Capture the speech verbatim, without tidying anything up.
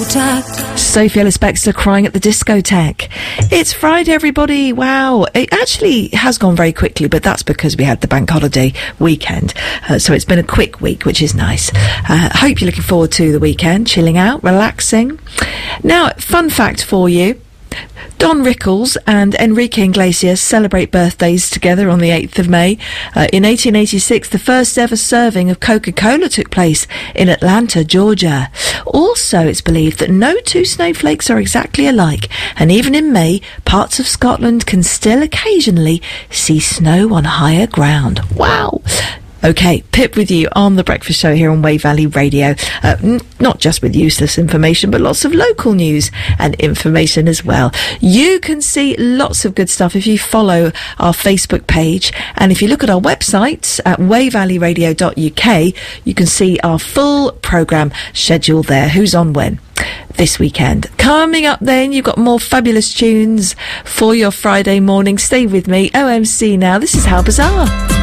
Sophie Ellis-Bextor crying at the discotheque. It's Friday, everybody. Wow. It actually has gone very quickly, but that's because we had the bank holiday weekend. Uh, so it's been a quick week, which is nice. Uh, hope you're looking forward to the weekend, chilling out, relaxing. Now, fun fact for you. Don Rickles and Enrique Iglesias celebrate birthdays together on the eighth of May. Uh, in eighteen eighty-six, the first ever serving of Coca-Cola took place in Atlanta, Georgia. Also, it's believed that no two snowflakes are exactly alike, and even in May, parts of Scotland can still occasionally see snow on higher ground. Wow! Okay, Pip with you on The Breakfast Show here on Wave Valley Radio. Uh, n- not just with useless information, but lots of local news and information as well. You can see lots of good stuff if you follow our Facebook page. And if you look at our website at wave valley radio dot u k, you can see our full programme schedule there. Who's on when? This weekend. Coming up then, you've got more fabulous tunes for your Friday morning. Stay with me. O M C now. This is How Bizarre.